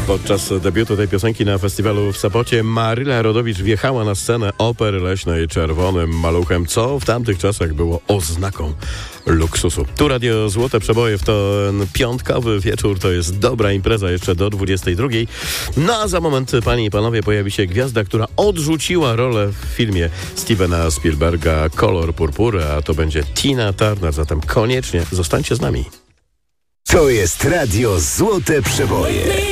Podczas debiutu tej piosenki na festiwalu w Sopocie Maryla Rodowicz wjechała na scenę Opery Leśnej czerwonym maluchem, co w tamtych czasach było oznaką luksusu. Tu Radio Złote Przeboje w ten piątkowy wieczór. To jest dobra impreza jeszcze do 22. No a za moment, panie i panowie, pojawi się gwiazda, która odrzuciła rolę w filmie Stevena Spielberga Kolor purpury, a to będzie Tina Turner. Zatem koniecznie zostańcie z nami. To jest Radio Złote Przeboje.